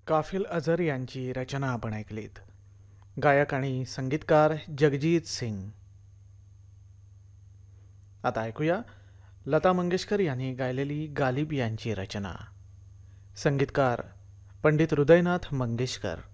काफिल अझर यांची रचना आपण ऐकलीत. गायक आणि संगीतकार जगजीत सिंग. आता ऐकूया लता मंगेशकर यांनी गायलेली गालिब यांची रचना. संगीतकार पंडित हृदयनाथ मंगेशकर.